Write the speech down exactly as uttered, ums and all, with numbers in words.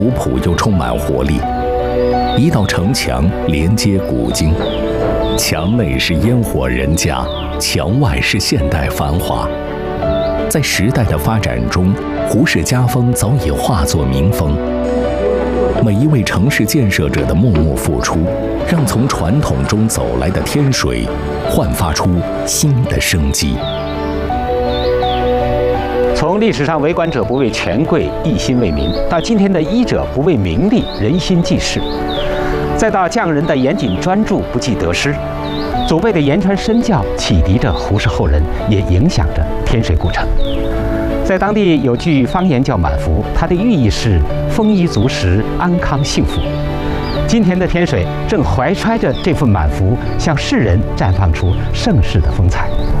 古朴又充满活力。一道城墙连接古今，墙内是烟火人家，墙外是现代繁华。在时代的发展中，胡氏家风早已化作民风。每一位城市建设者的默默付出，让从传统中走来的天水焕发出新的生机。 从历史上为官者不为权贵，一心为民，到今天的医者不为名利，人心济世，再到匠人的严谨专注，不计得失，祖辈的言传身教启迪着胡氏后人，也影响着天水古城。在当地有句方言叫满福，它的寓意是丰衣足食、安康幸福。今天的天水正怀揣着这份满福，向世人绽放出盛世的风采。